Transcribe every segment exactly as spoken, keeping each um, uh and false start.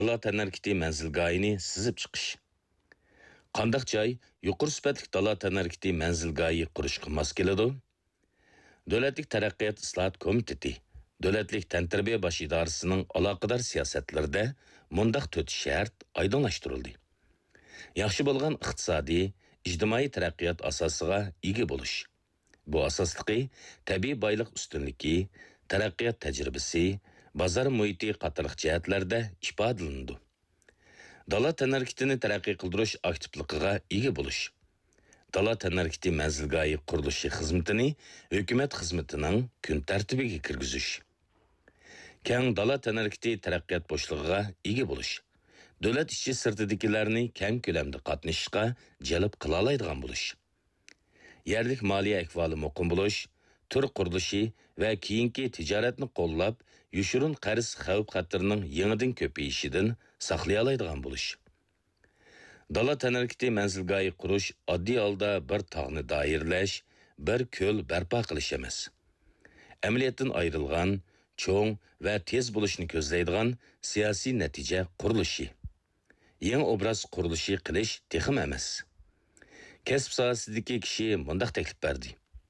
dala tanarkiti manzilgoyini sizib chiqish. Qandaq joy yuqori sifatli dala tanarkiti manzilgoyi qurishga mos keladi? Davlatlik taraqqiyot islohot komiteti Davlatlik tantarbiya bosh idorasining aloqador siyosatlarida mundaq to'rt shart oydinlashtirildi. Yaxshi bo'lgan iqtisodiy, ijtimoiy taraqqiyot asosiga ega bo'lish. Bu asosligi tabiiy boylik ustunligi, taraqqiyot tajribasi, bozor muhiti qatorliq jihatlarda ifodalanadi. Dala tanarkitini taraqqiy qildirish aktivligiga ega bo'lish. Dala tanarkiti manzilgoyi qurilishi xizmatini hukumat xizmatining kun tartibiga kirgizish. Keng dala tanarkiti taraqqiyot bo'shlig'iga ega bo'lish. Davlat ichi sirtidagilarni keng ko'lamda qatnashishga jalb qila oladigan bo'lish. Yerlik moliya ahvoli muqim bo'lish, tur qurilishi va keyingi tijoratni qo'llab, yushurun qarz xavf-xatarning yangidan ko'payishidan saqlay oladigan bo'lish. Dala tanarkiti manzilgoyi qurish oddiy holda bir tog'ni doirlash, bir ko'l barpo qilish emas. Amaliyotdan ayrilgan, cho'ng va tez bo'lishni ko'zlaydigan siyosiy natija qurilishi. Yangi obraz qurilishi qilish texim emas. Kasb sohasidagi kishi mundaq taklif berdi.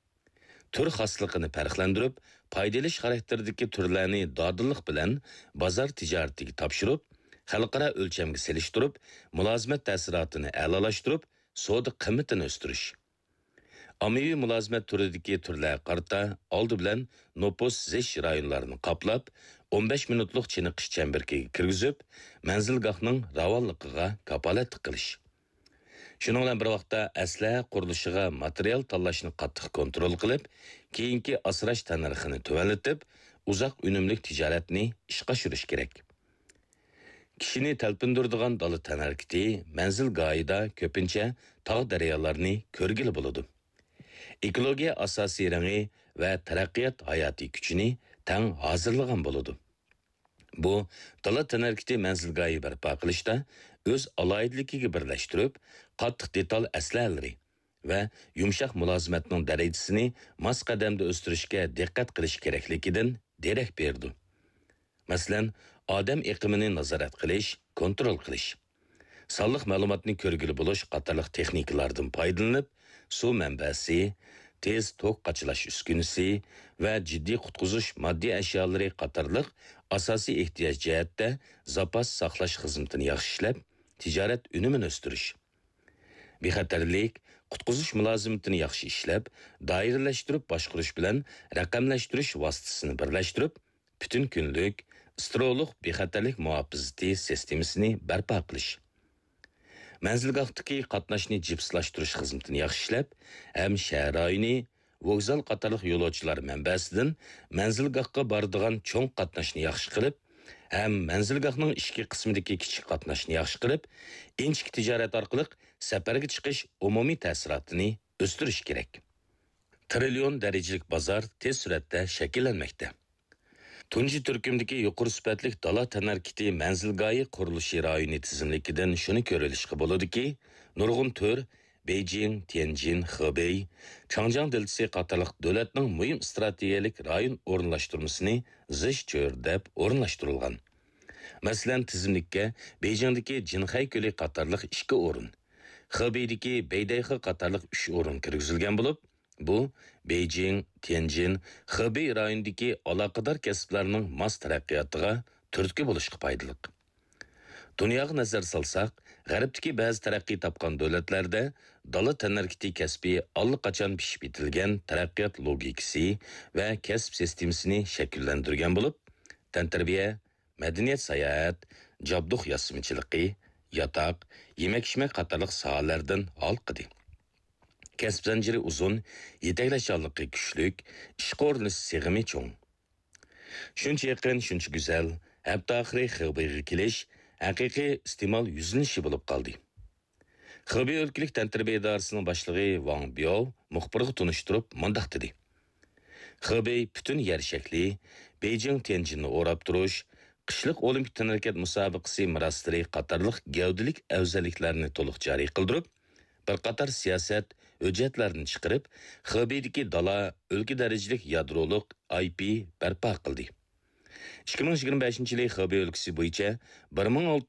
Tur xosligini farqlantirib, foydalish xarakterdagi turlarni dodillik bilan bozor tijoratiga topshirib, xalqaro o'lchamga selishtirib, mulozimat ta'sirotini a'lolashtirib, savdo qiymatini o'stirish. Ommaviy mulozimat turidagi turlar qarta oldi bilan nopos zish rayonlarini qoplab, o'n besh minutlik chiniqish chamberkiga kirgizib, manzilgohning ravonligiga kapolat qilish. Shuning bilan bir vaqtda asla qurilishiga material tanlashni qattiq kontrol qilib, keyingi asrash tanarxini tuvanlatib, uzoq unumli tijoratni ishga tushirish kerak. Kishini talpindiradigan dala tanarkiti manzilgoyida ko'pincha tog' daryolarni ko'rgili bo'ladi. Ekologiya asosiy rangi va taraqqiyot hayotiy kuchini tang hozirlagan bo'ladi. Bu dala tanarkiti manzilgoyi barpo qilishda o'z alohidligiga birlashtirib, qattiq detal aslalari va yumshoq mulozimatning darajasini mos qadamda o'stirishga diqqat qilish kerakligidan derak berdi. Masalan, odam iqimini nazorat qilish, kontrol qilish, sonliq ma'lumotni ko'rgili bo'lish qatorliq texnikalardan foydalanib, suv manbasi, tez tok qachilash uskunasi va jiddiy qutqizish moddiy ashyolari qatorliq asosiy ehtiyoj jihatda zapas saqlash xizmatini yaxshi ishlab, tijorat unumini o'stirish. Bexatarlik, qutqizish mulozimatini yaxshi ishlab, doiralashtirib boshqarish bilan raqamlashtirish vositasini birlashtirib, butun kunlik istiroliq bexatarlik muhofazati sistemasini barpo qilish. Manzilgohdagi qatnashni jipslashtirish xizmatini yaxshi ishlab, ham shahar rayoni, vokzal qatorliq yo'lovchilar manbasidan manzilgohga boradigan cho'ng qatnashni yaxshi qilib, ham manzilgohning ichki qismidagi kichik qatnashni yaxshi qilib, inchik tijorat orqali safarga chiqish umumiy ta'sirotini o'stirish kerak. Trillion darajalik bozor tez suratda shakllanmoqda. Tunji turkumdagi yuqori sifatli dala tanarkiti manzilgoyi qurilishi rayoni tizimligidan shuni ko'rilishga bo'ladiki, nurg'un tur Beijing, Tianjin, Hebei, Changjiang deltasi qatorliq davlatning muhim strategiyalik rayon o'rinlashtirmasini zish cho'rdab o'rinlashtirilgan. Masalan, tizimlikka Beijingdagi Jinhay ko'li qatorliq ikki o'rin, Hebeidagi Beidayxi qatorliq uch o'rin kirgizilgan bo'lib, bu Beijing, Tianjin, Hebei rayonidagi aloqador kasblarning mos taraqqiyotiga turtki bo'lishga foydali. Dunyoga nazar solsak, g'arbdagi ba'zi taraqqiy topgan davlatlarda dala tanarkiti kasbi allaqachon pishib yetilgan taraqqiyot logikasi va kasb sistemasini shakllantirgan bo'lib, tantarbiya, madaniyat sayohat, jabduq yasmichiligi, yotoq, yemak-ichmak qatorliq sohalardan olqidi. Kasb zanjiri uzun, yetaklashchanligi kuchlik, ishga o'rinish sig'imi cho'ng. Shuncha yaqin, shuncha go'zal, hatto oxiri Xebeiga kelish haqiqiy istimal yuzlanishi bo'lib qoldi. Xebei o'lkalik tantarbiya idorasining boshlig'i Wang Biao muxbirga tunishtirib mundaq dedi. Xebei butun yer shakli, Beijing Tianjinni o'rab turish, qishliq olimpik tanakat musobaqasi miroslari qatorliq gavdalik afzalliklarni to'liq joriy qildirib, bir qator siyosat hujjatlarini chiqarib, Xebeidagi dala o'lka darajalik yadroliq I P barpo qildi. ikki ming yigirma beshinchi yil Xebei o'lkasi bo'yicha bir ming olti